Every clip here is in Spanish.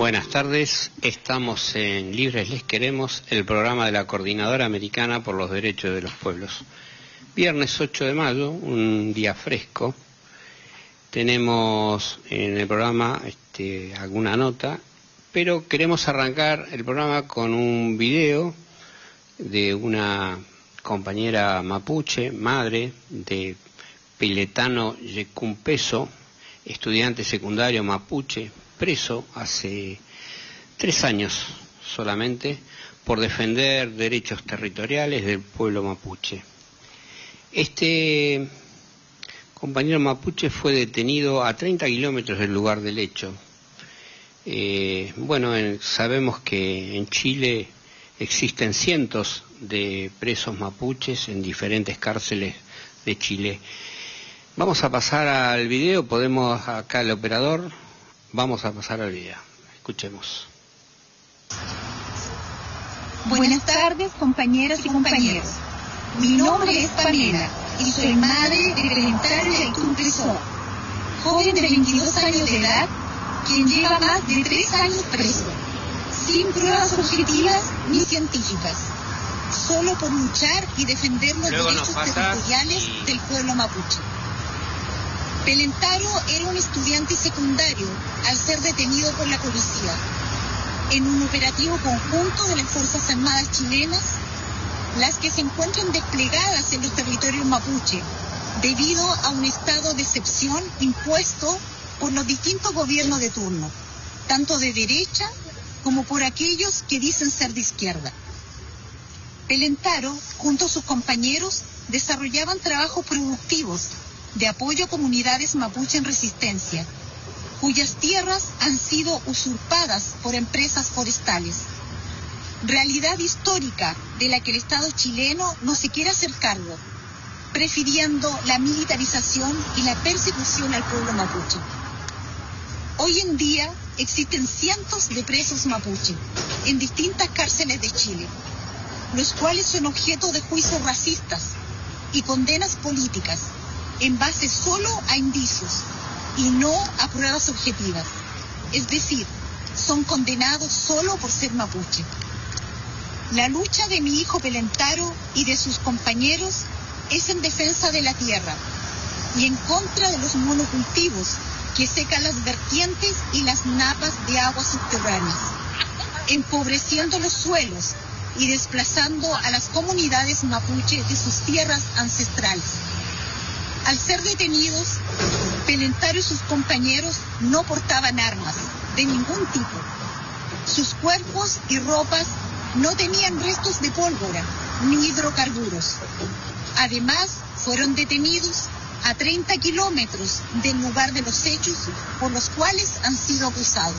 Buenas tardes, estamos en Libres Les Queremos, el programa de la Coordinadora Americana por los Derechos de los Pueblos. Viernes 8 de mayo, un día fresco. Tenemos en el programa alguna nota, pero queremos arrancar el programa con un video de una compañera mapuche, madre de Piletano Yecumpeso, estudiante secundario mapuche, preso hace 3 años solamente por defender derechos territoriales del pueblo mapuche. Este compañero mapuche fue detenido a 30 kilómetros del lugar del hecho. Sabemos que en Chile existen cientos de presos mapuches en diferentes cárceles de Chile. Vamos a pasar al video, podemos acá el operador, vamos a pasar al video, escuchemos. Buenas tardes, compañeras y compañeros. Mi nombre es Pamela y soy madre de Piletano Yecumpeso, joven de 22 años de edad, quien lleva más de 3 años preso, sin pruebas objetivas ni científicas, solo por luchar y defender los derechos territoriales del pueblo mapuche. Piletano era un estudiante secundario al ser detenido por la policía en un operativo conjunto de las Fuerzas Armadas chilenas, las que se encuentran desplegadas en los territorios mapuche debido a un estado de excepción impuesto por los distintos gobiernos de turno, tanto de derecha como por aquellos que dicen ser de izquierda. Piletano, junto a sus compañeros, desarrollaban trabajos productivos de apoyo a comunidades mapuche en resistencia, cuyas tierras han sido usurpadas por empresas forestales. Realidad histórica de la que el Estado chileno no se quiere hacer cargo, prefiriendo la militarización y la persecución al pueblo mapuche. Hoy en día existen cientos de presos mapuche en distintas cárceles de Chile, los cuales son objeto de juicios racistas y condenas políticas en base solo a indicios y no a pruebas objetivas, es decir, son condenados solo por ser mapuche. La lucha de mi hijo Piletano y de sus compañeros es en defensa de la tierra y en contra de los monocultivos que secan las vertientes y las napas de aguas subterráneas, empobreciendo los suelos y desplazando a las comunidades mapuche de sus tierras ancestrales. Al ser detenidos, Piletano y sus compañeros no portaban armas de ningún tipo. Sus cuerpos y ropas no tenían restos de pólvora ni hidrocarburos. Además, fueron detenidos a 30 kilómetros del lugar de los hechos por los cuales han sido acusados.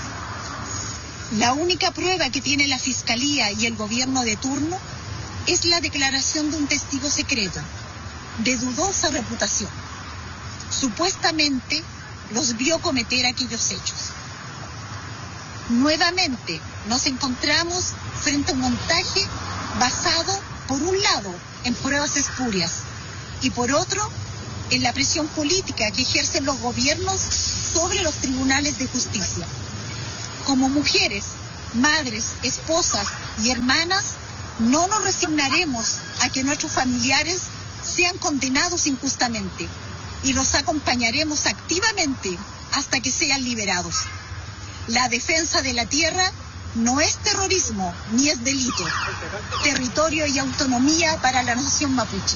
La única prueba que tiene la Fiscalía y el gobierno de turno es la declaración de un testigo secreto, de dudosa reputación. Supuestamente los vio cometer aquellos hechos. Nuevamente nos encontramos frente a un montaje basado, por un lado, en pruebas espurias y por otro, en la presión política que ejercen los gobiernos sobre los tribunales de justicia. Como mujeres, madres, esposas y hermanas, no nos resignaremos a que nuestros familiares sean condenados injustamente y los acompañaremos activamente hasta que sean liberados. La defensa de la tierra no es terrorismo ni es delito. Territorio y autonomía para la nación mapuche.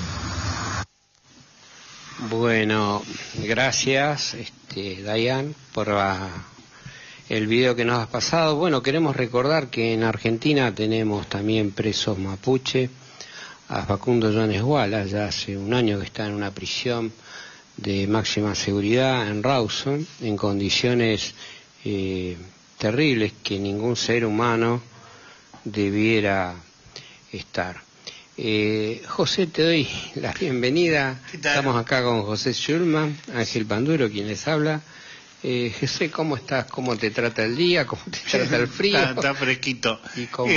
Bueno, gracias, Dayan, por el video que nos has pasado. Bueno, queremos recordar que en Argentina tenemos también presos mapuche, a Facundo Jones Wallace, ya hace un año que está en una prisión de máxima seguridad en Rawson, en condiciones terribles que ningún ser humano debiera estar. José, te doy la bienvenida. Estamos acá con José Schulman, Ángel Panduro, quien les habla. José, ¿cómo estás? ¿Cómo te trata el día? ¿Cómo te trata el frío? Está fresquito. ¿Y cómo?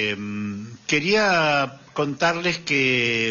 Quería contarles que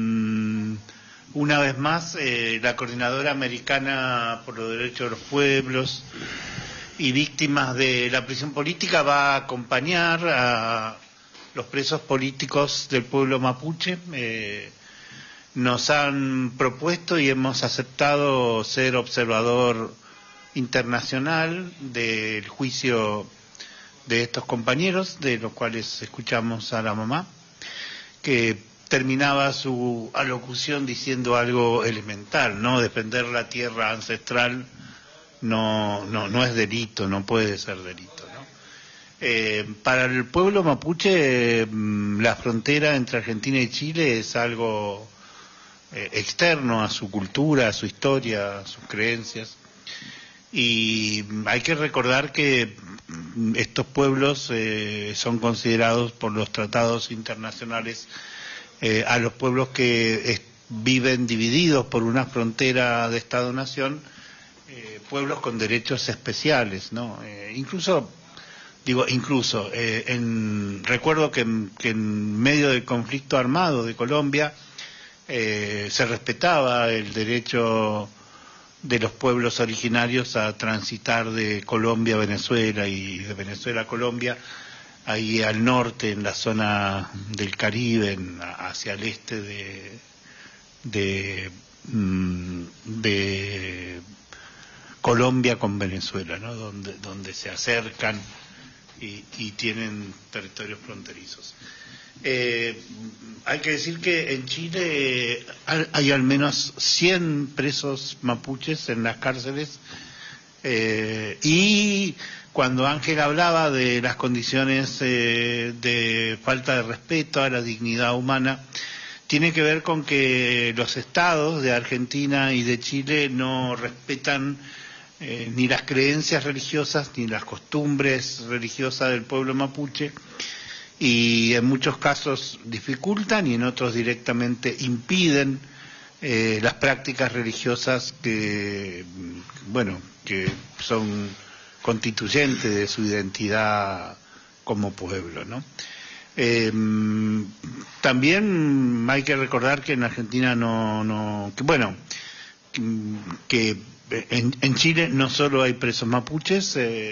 una vez más la Coordinadora Americana por los Derechos de los Pueblos y víctimas de la prisión política va a acompañar a los presos políticos del pueblo mapuche. Nos han propuesto y hemos aceptado ser observador internacional del juicio de estos compañeros, de los cuales escuchamos a la mamá, que terminaba su alocución diciendo algo elemental, ¿no? Defender la tierra ancestral no es delito, no puede ser delito, ¿no? Para el pueblo mapuche, la frontera entre Argentina y Chile es algo externo a su cultura, a su historia, a sus creencias. Y hay que recordar que estos pueblos son considerados por los tratados internacionales a los pueblos que viven divididos por una frontera de Estado-Nación, pueblos con derechos especiales, ¿no? Recuerdo que en medio del conflicto armado de Colombia se respetaba el derecho de los pueblos originarios a transitar de Colombia a Venezuela y de Venezuela a Colombia, ahí al norte, en la zona del Caribe, hacia el este de Colombia con Venezuela, ¿no? Donde se acercan y tienen territorios fronterizos. Hay que decir que en Chile hay al menos 100 presos mapuches en las cárceles, y cuando Ángel hablaba de las condiciones de falta de respeto a la dignidad humana, tiene que ver con que los estados de Argentina y de Chile no respetan ni las creencias religiosas ni las costumbres religiosas del pueblo mapuche, y en muchos casos dificultan y en otros directamente impiden las prácticas religiosas que son constituyentes de su identidad como pueblo, ¿no? También hay que recordar que en Argentina que en Chile no solo hay presos mapuches,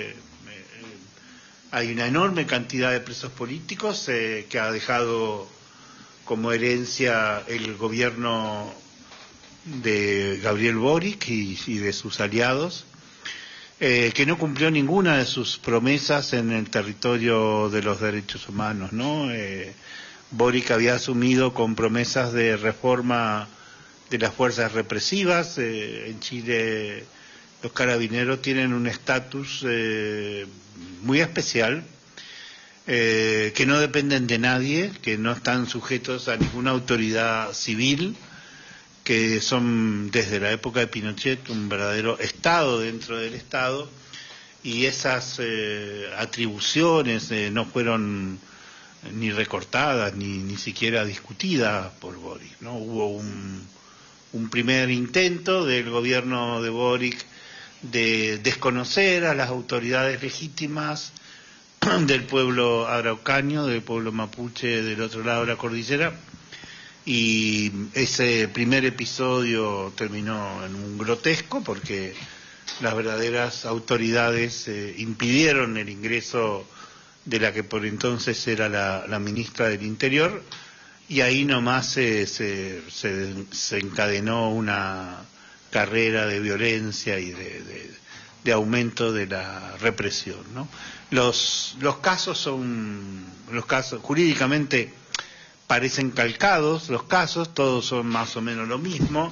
hay una enorme cantidad de presos políticos que ha dejado como herencia el gobierno de Gabriel Boric y de sus aliados, que no cumplió ninguna de sus promesas en el territorio de los derechos humanos, ¿no? Boric había asumido con promesas de reforma de las fuerzas represivas. En Chile los carabineros tienen un estatus muy especial, que no dependen de nadie, que no están sujetos a ninguna autoridad civil, que son desde la época de Pinochet un verdadero Estado dentro del Estado, y esas atribuciones no fueron ni recortadas ni siquiera discutidas por Boric, ¿no? Hubo un primer intento del gobierno de Boric de desconocer a las autoridades legítimas del pueblo araucaño, del pueblo mapuche del otro lado de la cordillera, y ese primer episodio terminó en un grotesco porque las verdaderas autoridades impidieron el ingreso de la que por entonces era la ministra del Interior, y ahí nomás se encadenó una carrera de violencia y de aumento de la represión, ¿no? Los casos jurídicamente parecen calcados, todos son más o menos lo mismo.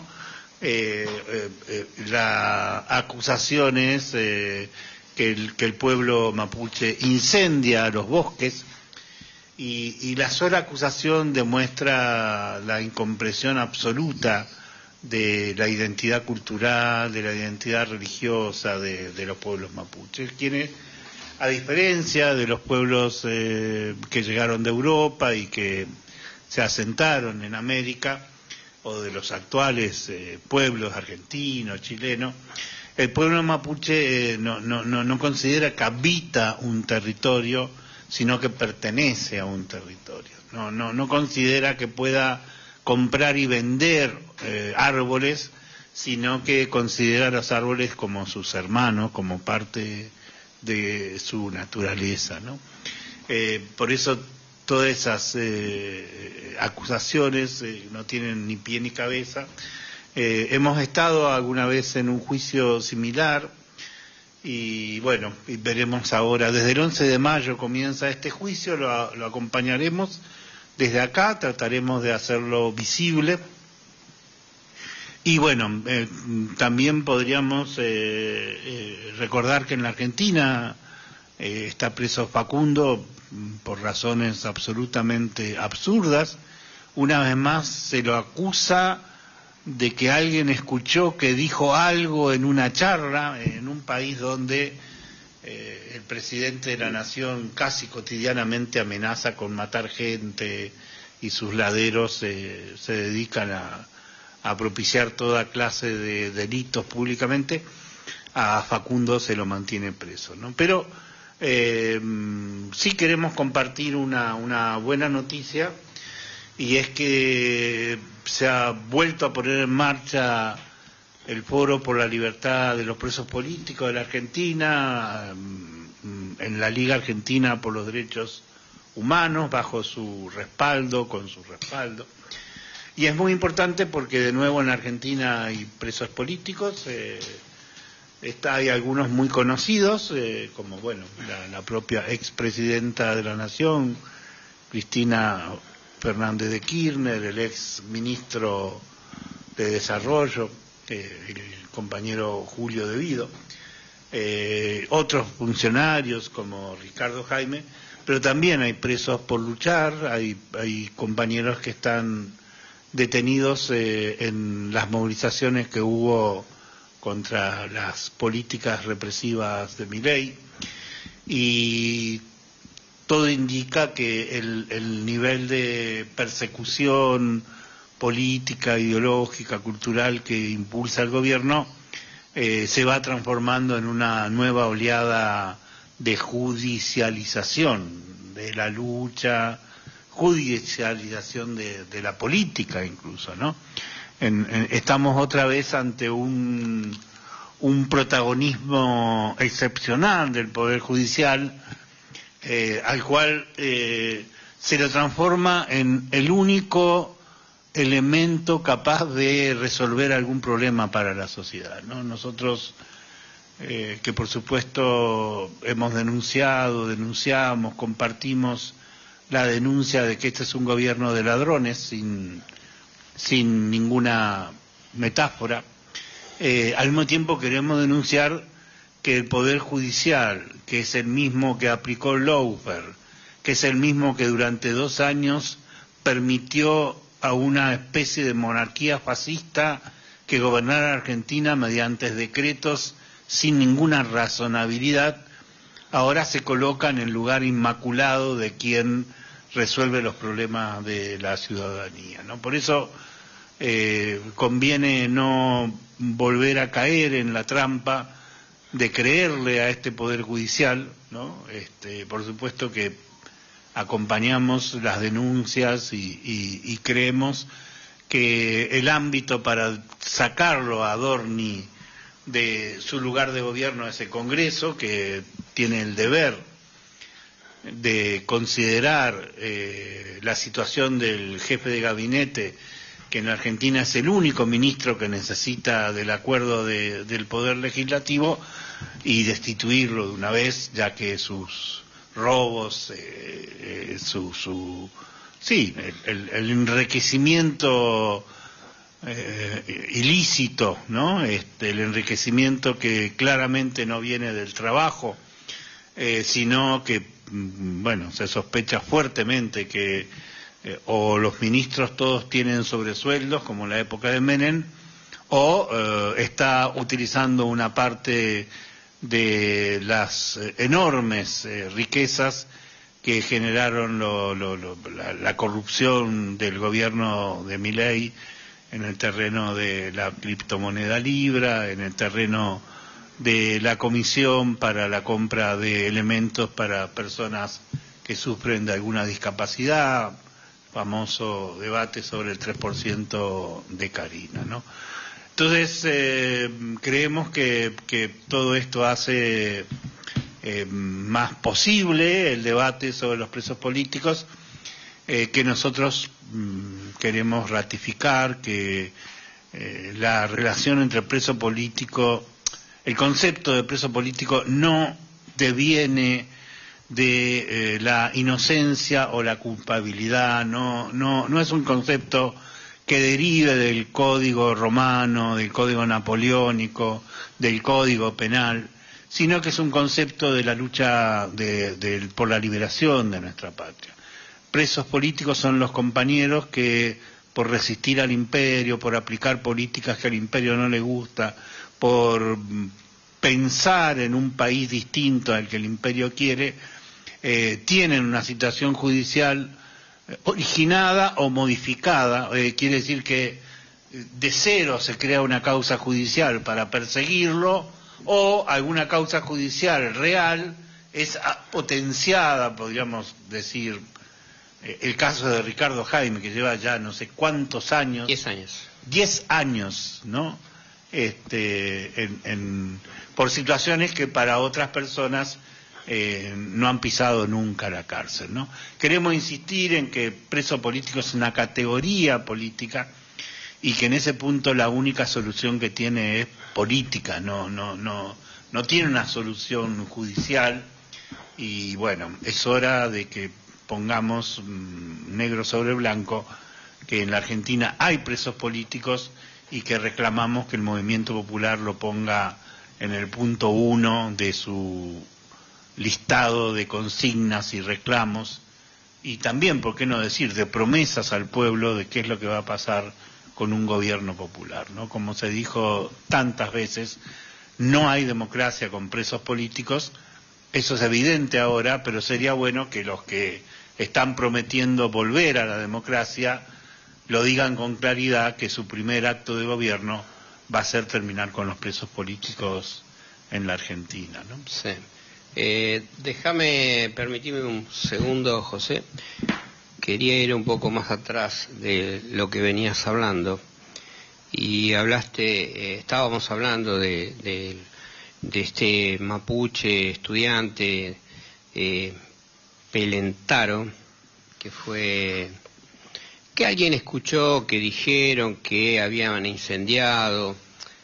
La acusación es que el pueblo mapuche incendia los bosques, y la sola acusación demuestra la incomprensión absoluta de la identidad cultural, de la identidad religiosa de los pueblos mapuches, quienes, a diferencia de los pueblos que llegaron de Europa y que se asentaron en América, o de los actuales pueblos argentinos, chilenos, el pueblo mapuche no considera que habita un territorio, sino que pertenece a un territorio. No considera que pueda comprar y vender árboles, sino que considera los árboles como sus hermanos, como parte de su naturaleza, ¿no? Por eso todas esas acusaciones no tienen ni pie ni cabeza. Hemos estado alguna vez en un juicio similar y bueno, y veremos ahora, desde el 11 de mayo comienza este juicio, lo acompañaremos desde acá, trataremos de hacerlo visible. Y bueno, también podríamos recordar que en la Argentina está preso Facundo por razones absolutamente absurdas. Una vez más se lo acusa de que alguien escuchó que dijo algo en una charla en un país donde el presidente de la nación casi cotidianamente amenaza con matar gente y sus laderos se dedican a propiciar toda clase de delitos públicamente. A Facundo se lo mantiene preso, ¿no? Pero sí queremos compartir una buena noticia, y es que se ha vuelto a poner en marcha el Foro por la Libertad de los Presos Políticos de la Argentina, en la Liga Argentina por los Derechos Humanos, bajo su respaldo, con su respaldo. Y es muy importante porque de nuevo en la Argentina hay presos políticos, hay algunos muy conocidos, como bueno, la propia expresidenta de la Nación, Cristina Fernández de Kirchner, el ex ministro de Desarrollo, el compañero Julio De Vido, otros funcionarios como Ricardo Jaime, pero también hay presos por luchar, hay compañeros que están detenidos en las movilizaciones que hubo contra las políticas represivas de Milei, y todo indica que el nivel de persecución política, ideológica, cultural que impulsa el gobierno se va transformando en una nueva oleada de judicialización de la lucha, judicialización de la política incluso, ¿no? Estamos otra vez ante un protagonismo excepcional del Poder Judicial, al cual se lo transforma en el único elemento capaz de resolver algún problema para la sociedad, ¿no? Nosotros, que por supuesto hemos denunciamos, compartimos la denuncia de que este es un gobierno de ladrones, sin ninguna metáfora, al mismo tiempo queremos denunciar que el Poder Judicial, que es el mismo que aplicó el lawfare, que es el mismo que durante 2 años permitió a una especie de monarquía fascista que gobernara Argentina mediante decretos sin ninguna razonabilidad, ahora se coloca en el lugar inmaculado de quien resuelve los problemas de la ciudadanía, ¿no? Por eso conviene no volver a caer en la trampa de creerle a este Poder Judicial, ¿no? Por supuesto que acompañamos las denuncias y creemos que el ámbito para sacarlo a Adorni de su lugar de gobierno es el Congreso, que tiene el deber de considerar la situación del jefe de gabinete, que en Argentina es el único ministro que necesita del acuerdo del Poder Legislativo, y destituirlo de una vez, ya que sus robos, el enriquecimiento ilícito, ¿no? El enriquecimiento que claramente no viene del trabajo, sino que, bueno, se sospecha fuertemente que o los ministros todos tienen sobresueldos, como en la época de Menem, o está utilizando una parte de las enormes riquezas que generaron la corrupción del gobierno de Milei en el terreno de la criptomoneda Libra, en el terreno de la comisión para la compra de elementos para personas que sufren de alguna discapacidad, famoso debate sobre el 3% de Carina, ¿no? Entonces, creemos que todo esto hace más posible el debate sobre los presos políticos, que nosotros queremos ratificar que la relación entre preso político, el concepto de preso político no deviene de la inocencia o la culpabilidad, no es un concepto que derive del código romano, del código napoleónico, del código penal, sino que es un concepto de la lucha por la liberación de nuestra patria. Presos políticos son los compañeros que, por resistir al imperio, por aplicar políticas que al imperio no le gusta, por pensar en un país distinto al que el imperio quiere, tienen una situación judicial originada o modificada. Quiere decir que de cero se crea una causa judicial para perseguirlo, o alguna causa judicial real es potenciada, podríamos decir. El caso de Ricardo Jaime, que lleva ya no sé cuántos años. 10 años. 10 años, ¿no? Por situaciones que para otras personas no han pisado nunca la cárcel, ¿no? Queremos insistir en que preso político es una categoría política y que en ese punto la única solución que tiene es política, no tiene una solución judicial. Y bueno, es hora de que pongamos negro sobre blanco que en la Argentina hay presos políticos y que reclamamos que el movimiento popular lo ponga en el punto 1 de su listado de consignas y reclamos, y también, por qué no decir, de promesas al pueblo de qué es lo que va a pasar con un gobierno popular, ¿no? Como se dijo tantas veces, no hay democracia con presos políticos. Eso es evidente ahora, pero sería bueno que los que están prometiendo volver a la democracia lo digan con claridad, que su primer acto de gobierno va a ser terminar con los presos políticos en la Argentina, ¿no? Sí. Permitime un segundo, José. Quería ir un poco más atrás de lo que venías hablando. Y estábamos hablando de este mapuche estudiante Pelentaro, que alguien escuchó que dijeron que habían incendiado.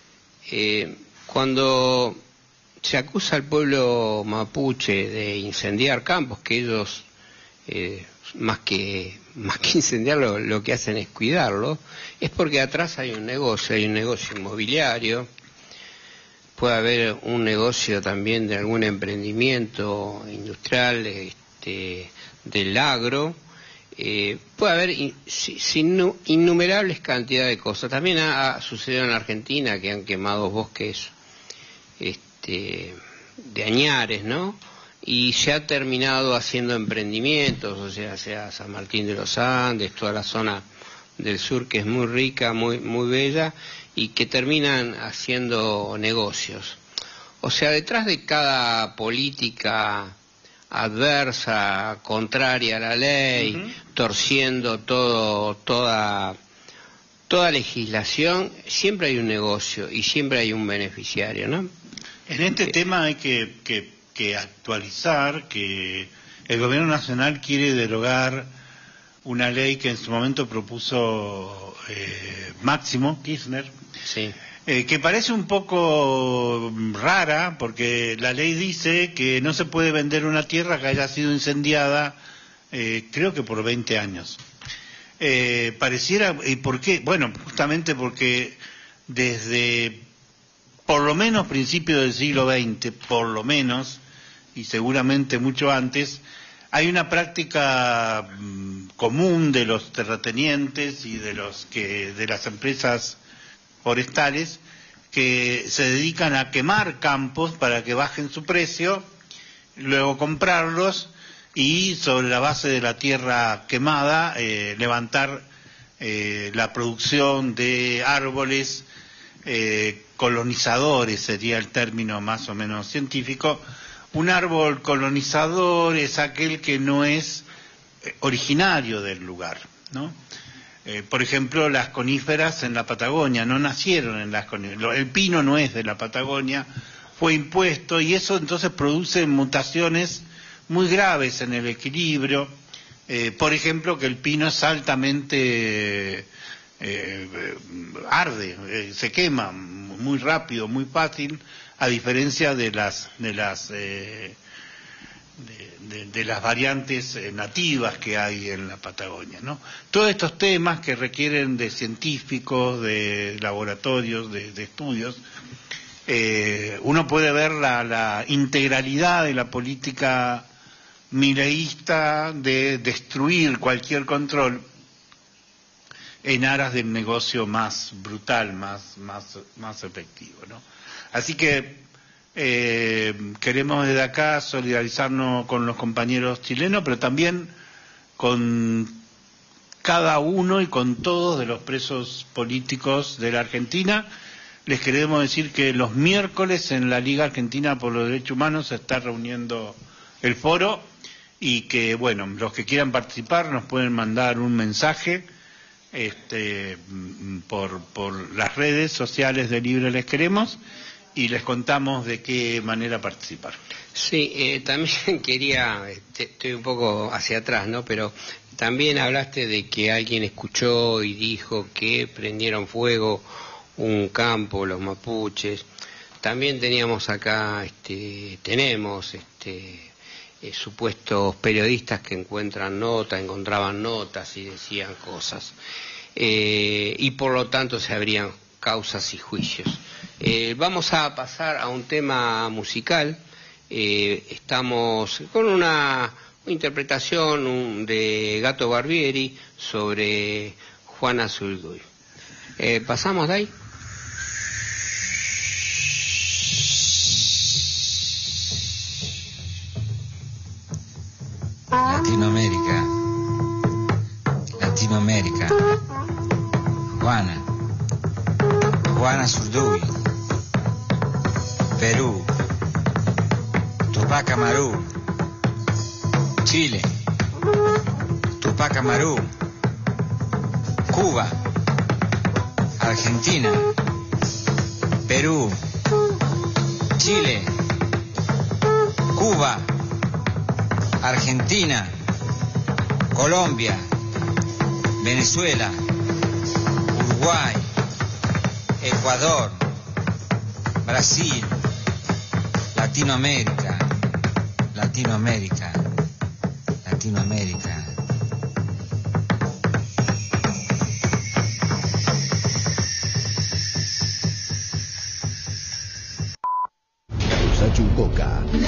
Cuando se acusa al pueblo mapuche de incendiar campos, que ellos más que incendiarlo, lo que hacen es cuidarlo, es porque atrás hay un negocio inmobiliario. Puede haber un negocio también de algún emprendimiento industrial del agro. Puede haber innumerables cantidades de cosas. También ha sucedido en la Argentina que han quemado bosques de añares, ¿no? Y se ha terminado haciendo emprendimientos, o sea San Martín de los Andes, toda la zona del sur que es muy rica, muy bella, y que terminan haciendo negocios. O sea, detrás de cada política adversa, contraria a la ley, torciendo toda legislación, siempre hay un negocio y siempre hay un beneficiario, ¿no? En este tema hay que actualizar que el gobierno nacional quiere derogar una ley que en su momento propuso Máximo Kirchner, sí. Que parece un poco rara, porque la ley dice que no se puede vender una tierra que haya sido incendiada, creo que por 20 años. Pareciera, ¿y por qué? Bueno, justamente porque desde por lo menos principios del siglo XX, por lo menos, y seguramente mucho antes, hay una práctica común de los terratenientes y de las empresas forestales que se dedican a quemar campos para que bajen su precio, luego comprarlos y sobre la base de la tierra quemada levantar la producción de árboles colonizadores, sería el término más o menos científico. Un árbol colonizador es aquel que no es originario del lugar, ¿no? Por ejemplo, las coníferas en la Patagonia no nacieron en las coníferas. El pino no es de la Patagonia, fue impuesto, y eso entonces produce mutaciones muy graves en el equilibrio. Por ejemplo, que el pino es altamente arde, se quema muy rápido, muy fácil, a diferencia de las variantes nativas que hay en la Patagonia, ¿no? Todos estos temas que requieren de científicos, de laboratorios, de estudios, uno puede ver la integralidad de la política mileísta de destruir cualquier control en aras del negocio más brutal, más efectivo, ¿no? Así que queremos desde acá solidarizarnos con los compañeros chilenos, pero también con cada uno y con todos de los presos políticos de la Argentina. Les queremos decir que los miércoles en la Liga Argentina por los Derechos Humanos se está reuniendo el foro, y que, bueno, los que quieran participar nos pueden mandar un mensaje por las redes sociales de Libre Les Queremos, y les contamos de qué manera participar. Sí, también quería, estoy un poco hacia atrás, ¿no? Pero también hablaste de que alguien escuchó y dijo que prendieron fuego un campo, los mapuches. También teníamos acá, tenemos supuestos periodistas que encontraban notas y decían cosas. Y por lo tanto se abrían causas y juicios. Vamos a pasar a un tema musical. Estamos con una interpretación de Gato Barbieri sobre Juana Zurduy. ¿Pasamos de ahí? Latinoamérica, Juana Zurduy, Perú, Tupac Amaru, Chile, Tupac Amaru, Cuba, Argentina, Perú, Chile, Cuba, Argentina, Colombia, Venezuela, Uruguay, Ecuador, Brasil, Latinoamérica. Chucoca.